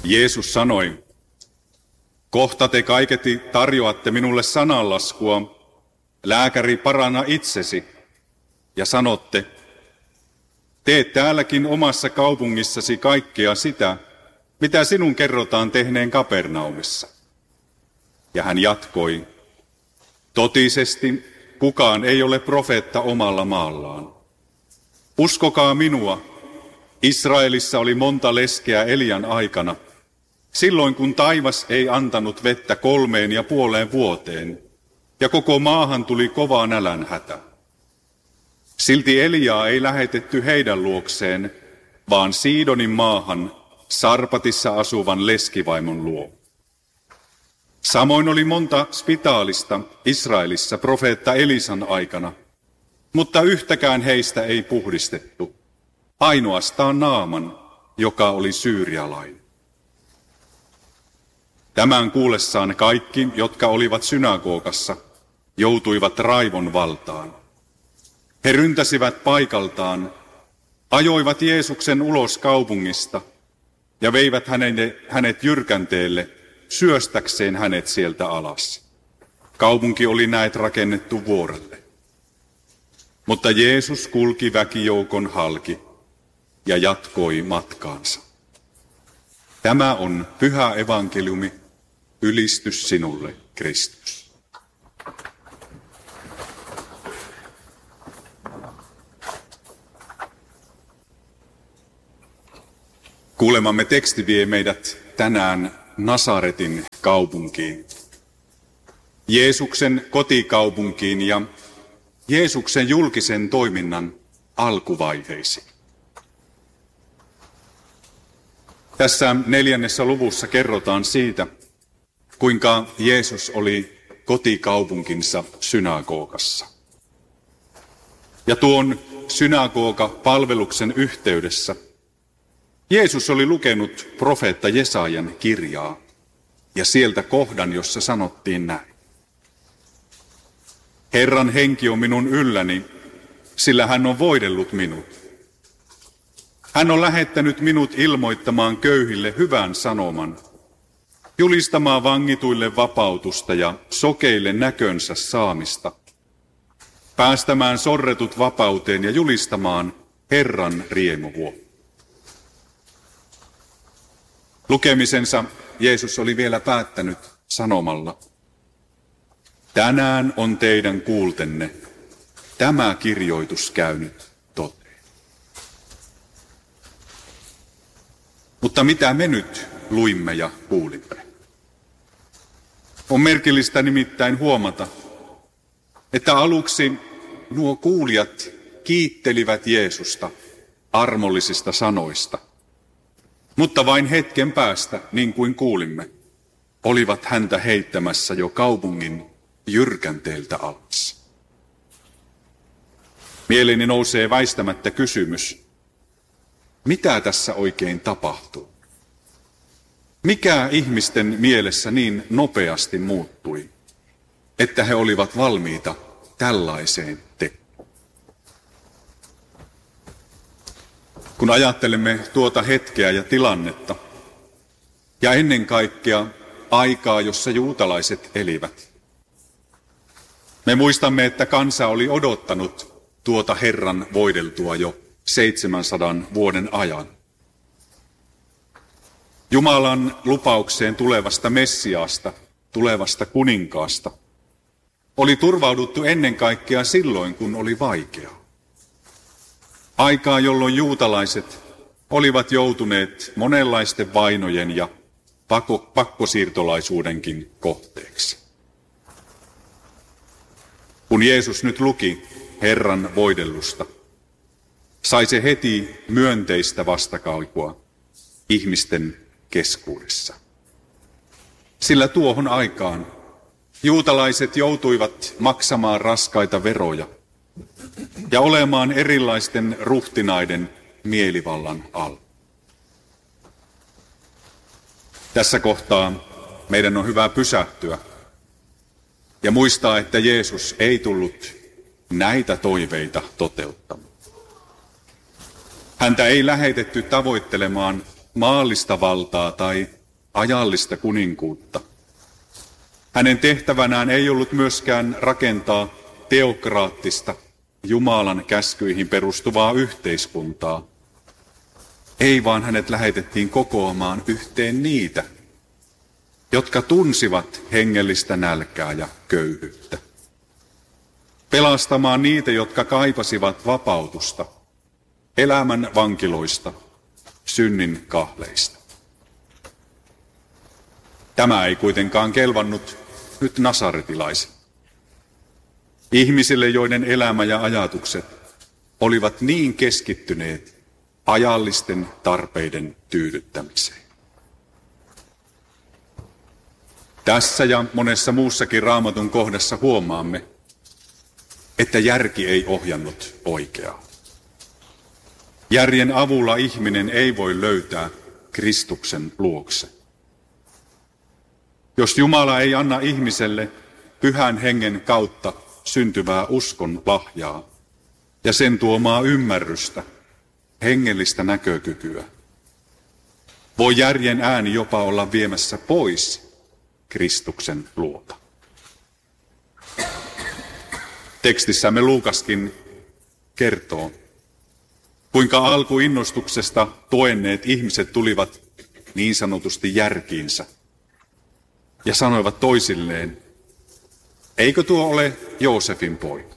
Jeesus sanoi, kohta te kaiketi tarjoatte minulle sananlaskua, lääkäri paranna itsesi, ja sanotte, tee täälläkin omassa kaupungissasi kaikkea sitä, mitä sinun kerrotaan tehneen Kapernaumissa. Ja hän jatkoi, totisesti kukaan ei ole profeetta omalla maallaan. Uskokaa minua, Israelissa oli monta leskeä Elian aikana, silloin kun taivas ei antanut vettä 3,5 vuoteen, ja koko maahan tuli kova nälänhätä. Silti Eliaa ei lähetetty heidän luokseen, vaan Siidonin maahan Sarpatissa asuvan leskivaimon luo. Samoin oli monta spitaalista Israelissa profeetta Elisan aikana, mutta yhtäkään heistä ei puhdistettu, ainoastaan Naaman, joka oli syyrialainen. Tämän kuullessaan kaikki, jotka olivat synagogassa, joutuivat raivon valtaan. He ryntäsivät paikaltaan, ajoivat Jeesuksen ulos kaupungista ja veivät hänet jyrkänteelle syöstäkseen hänet sieltä alas. Kaupunki oli näet rakennettu vuorelle. Mutta Jeesus kulki väkijoukon halki ja jatkoi matkaansa. Tämä on pyhä evankeliumi, ylistys sinulle, Kristus. Kuulemamme teksti vie meidät tänään Nasaretin kaupunkiin, Jeesuksen kotikaupunkiin ja Jeesuksen julkisen toiminnan alkuvaiheisiin. Tässä 4. luvussa kerrotaan siitä, kuinka Jeesus oli kotikaupunkinsa synagogassa. Ja tuon synagoga-palveluksen yhteydessä Jeesus oli lukenut profeetta Jesajan kirjaa ja sieltä kohdan, jossa sanottiin näin. Herran henki on minun ylläni, sillä hän on voidellut minut. Hän on lähettänyt minut ilmoittamaan köyhille hyvän sanoman, julistamaan vangituille vapautusta ja sokeille näkönsä saamista, päästämään sorretut vapauteen ja julistamaan Herran riemuvuotta. Lukemisensa Jeesus oli vielä päättänyt sanomalla, tänään on teidän kuultenne tämä kirjoitus käynyt toteen. Mutta mitä me nyt luimme ja kuulimme? On merkillistä nimittäin huomata, että aluksi nuo kuulijat kiittelivät Jeesusta armollisista sanoista, mutta vain hetken päästä, niin kuin kuulimme, olivat häntä heittämässä jo kaupungin jyrkänteeltä alas. Mieleeni nousee väistämättä kysymys, mitä tässä oikein tapahtuu? Mikä ihmisten mielessä niin nopeasti muuttui, että he olivat valmiita tällaiseen tekoon? Kun ajattelemme tuota hetkeä ja tilannetta, ja ennen kaikkea aikaa, jossa juutalaiset elivät, me muistamme, että kansa oli odottanut tuota Herran voideltua jo 700 vuoden ajan. Jumalan lupaukseen tulevasta Messiaasta, tulevasta kuninkaasta, oli turvauduttu ennen kaikkea silloin, kun oli vaikeaa. Aikaa, jolloin juutalaiset olivat joutuneet monenlaisten vainojen ja pakkosiirtolaisuudenkin kohteeksi. Kun Jeesus nyt luki Herran voidellusta, sai se heti myönteistä vastakaikua ihmisten keskuudessa. Sillä tuohon aikaan juutalaiset joutuivat maksamaan raskaita veroja ja olemaan erilaisten ruhtinaiden mielivallan alla. Tässä kohtaa meidän on hyvä pysähtyä ja muistaa, että Jeesus ei tullut näitä toiveita toteuttamaan. Häntä ei lähetetty tavoittelemaan maallista valtaa tai ajallista kuninkuutta. Hänen tehtävänään ei ollut myöskään rakentaa teokraattista, Jumalan käskyihin perustuvaa yhteiskuntaa. Ei, vaan hänet lähetettiin kokoamaan yhteen niitä, jotka tunsivat hengellistä nälkää ja köyhyyttä. Pelastamaan niitä, jotka kaipasivat vapautusta elämän vankiloista, synnin kahleista. Tämä ei kuitenkaan kelvannut nyt nasaretilaisille. Ihmisille, joiden elämä ja ajatukset olivat niin keskittyneet ajallisten tarpeiden tyydyttämiseen. Tässä ja monessa muussakin Raamatun kohdassa huomaamme, että järki ei ohjannut oikeaa. Järjen avulla ihminen ei voi löytää Kristuksen luokse. Jos Jumala ei anna ihmiselle Pyhän Hengen kautta syntyvää uskon lahjaa ja sen tuomaa ymmärrystä, hengellistä näkökykyä, voi järjen ääni jopa olla viemässä pois Kristuksen luota. Tekstissämme Luukaskin kertoo, kuinka alkuinnostuksesta toenneet ihmiset tulivat niin sanotusti järkiinsä ja sanoivat toisilleen, eikö tuo ole Joosefin poika?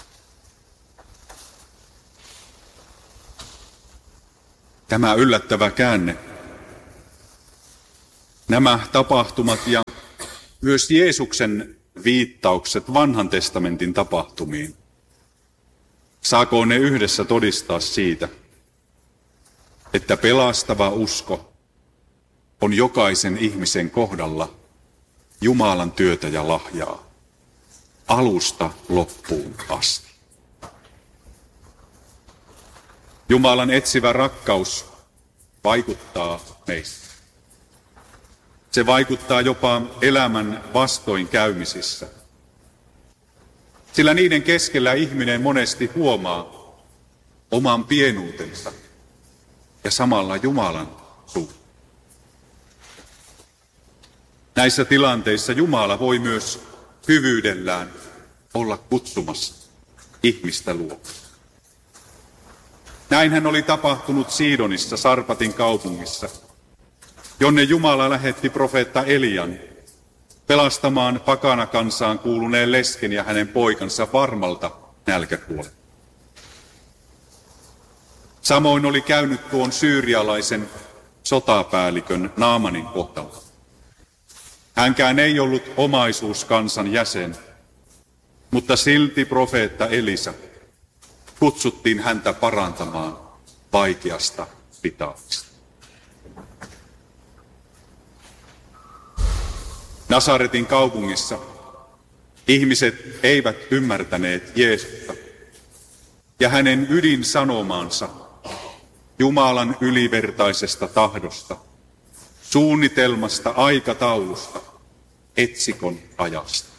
Tämä yllättävä käänne, nämä tapahtumat ja myös Jeesuksen viittaukset Vanhan testamentin tapahtumiin, saakoon ne yhdessä todistaa siitä, että pelastava usko on jokaisen ihmisen kohdalla Jumalan työtä ja lahjaa alusta loppuun asti. Jumalan etsivä rakkaus vaikuttaa meissä. Se vaikuttaa jopa elämän vastoinkäymisissä. Sillä niiden keskellä ihminen monesti huomaa oman pienuutensa ja samalla Jumalan suhteen. Näissä tilanteissa Jumala voi myös hyvyydellään olla kutsumassa ihmistä luo. Näinhän oli tapahtunut Sidonissa, Sarpatin kaupungissa, jonne Jumala lähetti profeetta Elian pelastamaan pakanakansaan kuuluneen lesken ja hänen poikansa varmalta nälkäkuolelta. Samoin oli käynyt tuon syyrialaisen sotapäällikön Naamanin kohdalla. Hänkään ei ollut omaisuuskansan jäsen, mutta silti profeetta Elisa kutsuttiin häntä parantamaan vaikeasta pitaamista. Nasaretin kaupungissa ihmiset eivät ymmärtäneet Jeesusta ja hänen ydinsanomaansa Jumalan ylivertaisesta tahdosta, suunnitelmasta, aikataulusta, etsikon ajasta.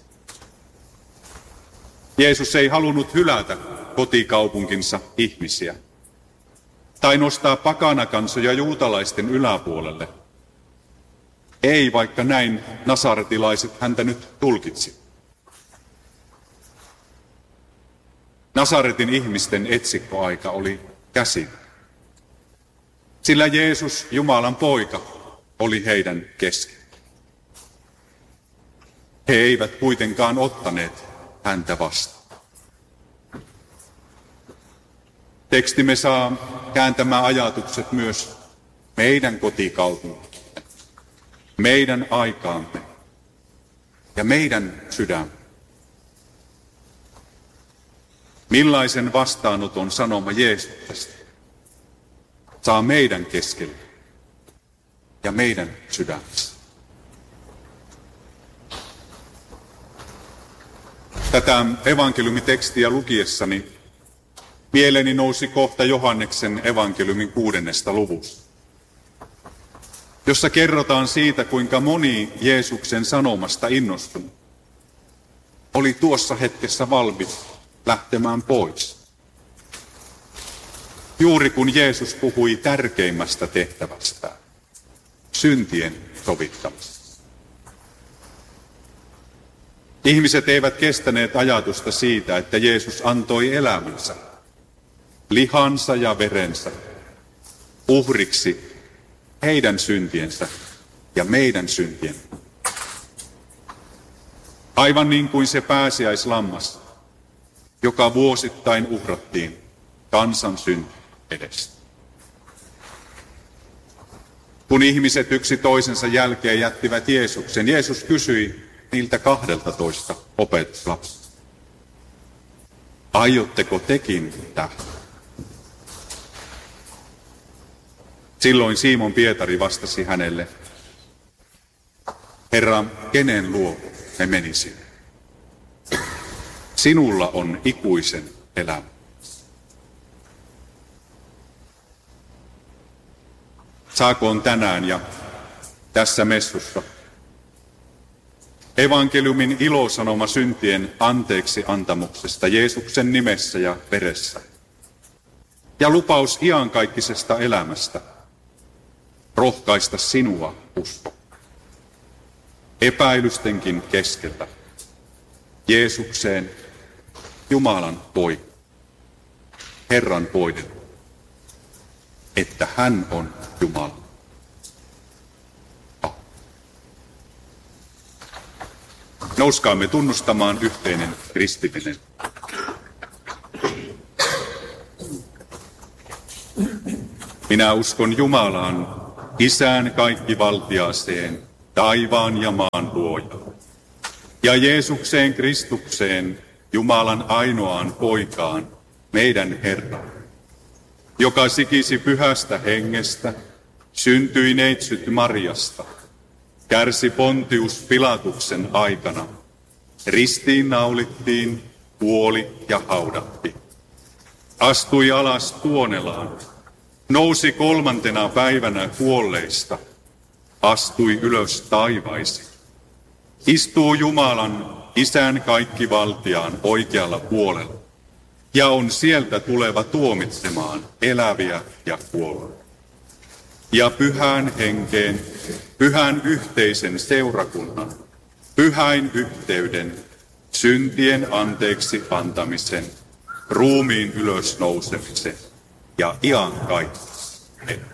Jeesus ei halunnut hylätä kotikaupunkinsa ihmisiä tai nostaa pakanakansoja juutalaisten yläpuolelle. Ei, vaikka näin nasaretilaiset häntä nyt tulkitsivat. Nasaretin ihmisten etsikkoaika oli käsin, sillä Jeesus, Jumalan poika, oli heidän kesken. He eivät kuitenkaan ottaneet häntä vastaan. Tekstimme saa kääntämään ajatukset myös meidän kotikaupunkiin, meidän aikaamme ja meidän sydämme. Millaisen vastaanoton sanoma Jeesuksesta saa meidän keskelle ja meidän sydämessä. Tätä evankeliumitekstiä lukiessani mieleeni nousi kohta Johanneksen evankeliumin 6. luvusta, jossa kerrotaan siitä, kuinka moni Jeesuksen sanomasta innostunut oli tuossa hetkessä valmis lähtemään pois. juuri kun Jeesus puhui tärkeimmästä tehtävästä, syntien sovittamisesta. Ihmiset eivät kestäneet ajatusta siitä, että Jeesus antoi elämänsä, lihansa ja verensä, uhriksi heidän syntiensä ja meidän syntien. Aivan niin kuin se pääsiäislammas, joka vuosittain uhrattiin kansan synti edestä. Kun ihmiset yksi toisensa jälkeen jättivät Jeesuksen, Jeesus kysyi niiltä 12 opetuslapsesta: aiotteko tekin tähän? Silloin Simon Pietari vastasi hänelle: Herra, kenen luo me menisimme? Sinulla on ikuisen elämä. Saakoon tänään ja tässä messussa evankeliumin ilosanoma syntien anteeksi antamuksesta Jeesuksen nimessä ja veressä ja lupaus iankaikkisesta elämästä rohkaista sinua usko. Epäilystenkin keskellä Jeesukseen, Jumalan poika, Herran poika, että hän on Jumala. Nouskaamme tunnustamaan yhteinen kristillinen. Minä uskon Jumalaan, Isään kaikkivaltiaaseen, taivaan ja maan luojaan, ja Jeesukseen Kristukseen, Jumalan ainoaan poikaan, meidän Herran, joka sikisi pyhästä hengestä, syntyi neitsyt Mariasta, kärsi Pontius Pilatuksen aikana, ristiin naulittiin, kuoli ja haudattiin. Astui alas Tuonelaan, nousi 3. päivänä kuolleista, astui ylös taivaisiin. Istuu Jumalan, Isän kaikkivaltiaan oikealla puolella, ja on sieltä tuleva tuomitsemaan eläviä ja kuolleita. Ja pyhään henkeen, pyhän yhteisen seurakunnan, pyhäin yhteyden, syntien anteeksi antamisen, ruumiin ylösnousemisen ja iankaikkisen.